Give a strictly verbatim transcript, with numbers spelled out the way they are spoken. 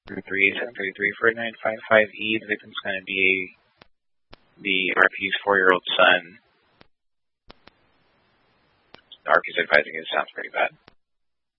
three seven three three four nine five five E. The victim's going to be the R P's four-year-old son. The R P's advising it sounds pretty bad.